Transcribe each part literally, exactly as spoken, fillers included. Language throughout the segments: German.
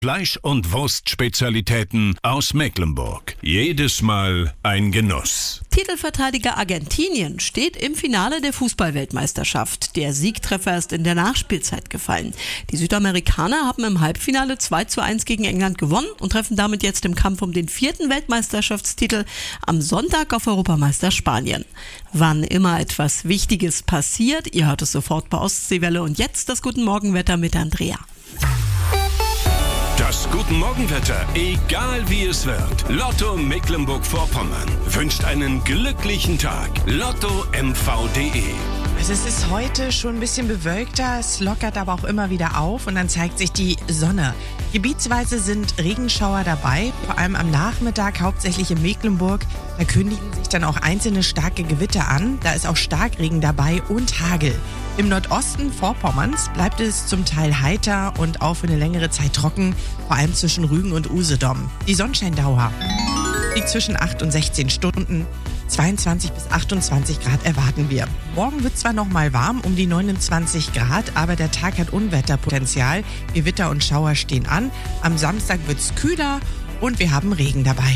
Fleisch- und Wurstspezialitäten aus Mecklenburg. Jedes Mal ein Genuss. Titelverteidiger Argentinien steht im Finale der Fußball-Weltmeisterschaft. Der Siegtreffer ist in der Nachspielzeit gefallen. Die Südamerikaner haben im Halbfinale zwei zu eins gegen England gewonnen und treffen damit jetzt im Kampf um den vierten Weltmeisterschaftstitel am Sonntag auf Europameister Spanien. Wann immer etwas Wichtiges passiert, ihr hört es sofort bei Ostseewelle. Und jetzt das Guten Morgenwetter mit Andrea. Das Guten Morgenwetter, egal wie es wird. Lotto Mecklenburg-Vorpommern wünscht einen glücklichen Tag. Lotto M V punkt de. Also es ist heute schon ein bisschen bewölkter, es lockert aber auch immer wieder auf und dann zeigt sich die Sonne. Gebietsweise sind Regenschauer dabei, vor allem am Nachmittag, hauptsächlich in Mecklenburg. Da kündigen sich dann auch einzelne starke Gewitter an. Da ist auch Starkregen dabei und Hagel. Im Nordosten Vorpommerns bleibt es zum Teil heiter und auch für eine längere Zeit trocken, vor allem zwischen Rügen und Usedom. Die Sonnenscheindauer liegt zwischen acht und sechzehn Stunden. zweiundzwanzig bis achtundzwanzig Grad erwarten wir. Morgen wird zwar noch mal warm, um die neunundzwanzig Grad, aber der Tag hat Unwetterpotenzial. Gewitter und Schauer stehen an. Am Samstag wird es kühler und wir haben Regen dabei.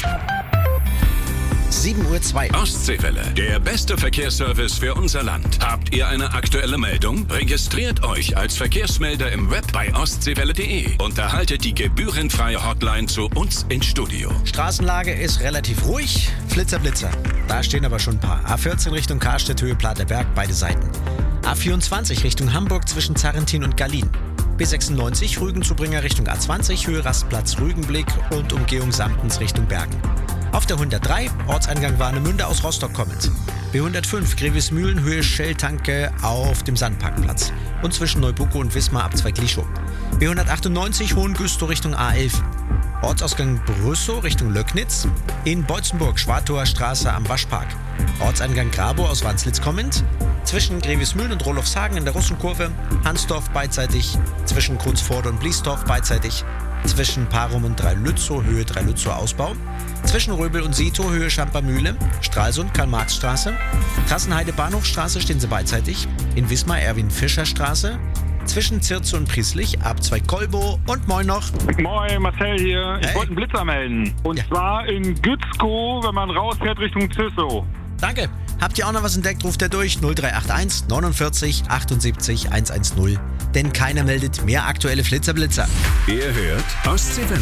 sieben Uhr zwei. Ostseewelle, der beste Verkehrsservice für unser Land. Habt ihr eine aktuelle Meldung? Registriert euch als Verkehrsmelder im Web bei ostseewelle punkt de und erhaltet die gebührenfreie Hotline zu uns ins Studio. Straßenlage ist relativ ruhig. Flitzer, Blitzer. Da stehen aber schon ein paar. A vierzehn Richtung Karstedt, Höhe Platerberg, beide Seiten. A vierundzwanzig Richtung Hamburg zwischen Zarrentin und Gallien. B sechsundneunzig Rügen-Zubringer Richtung A zwanzig, Höhe Rastplatz Rügenblick und Umgehung Samtens Richtung Bergen. Auf der hundertdrei, Ortseingang Warnemünde aus Rostock kommend. B hundertfünf, Grevesmühlen, Höhe Shell-Tanke auf dem Sandparkplatz. Und zwischen Neubucko und Wismar ab zwei Glischow. B hundertachtundneunzig, Hohengüstow Richtung A elf. Ortsausgang Brüssow Richtung Löcknitz. In Beutzenburg, Schwartower Straße am Waschpark. Ortseingang Grabow aus Wanslitz kommend. Zwischen Grevesmühlen und Rolofshagen in der Russenkurve. Hansdorf beidseitig. Zwischen Kunzforde und Bliesdorf beidseitig. Zwischen Parum und Dreilützow, Höhe Dreilützow Ausbau. Zwischen Röbel und Sito, Höhe Schampermühle. Stralsund, Karl-Marx-Straße. Trassenheide, Bahnhofstraße stehen sie beidseitig. In Wismar, Erwin-Fischer-Straße. Zwischen Zirze und Prieslich, ab zwei Kolbo und moin noch. Moin, Marcel hier. Ich Hey. wollte einen Blitzer melden. Und Ja. zwar in Gützkow, wenn man rausfährt Richtung Züssow. Danke. Habt ihr auch noch was entdeckt, ruft er durch null drei acht eins neunundvierzig achtundsiebzig hundertzehn. Denn keiner meldet mehr aktuelle Flitzerblitzer. Ihr hört Ostseewelle.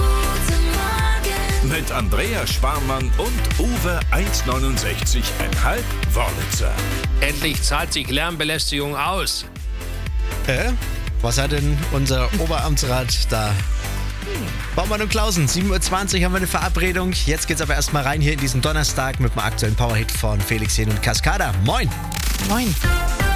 Mit Andrea Sparmann und Uwe eins neunundsechzig Komma fünf Wörlitzer. Endlich zahlt sich Lärmbelästigung aus. Äh? Was hat denn unser Oberamtsrat da? Baumann und Klausen, sieben Uhr zwanzig haben wir eine Verabredung. Jetzt geht's aber erstmal rein hier in diesen Donnerstag mit dem aktuellen Powerhit von Felix Jähn und Cascada. Moin! Moin.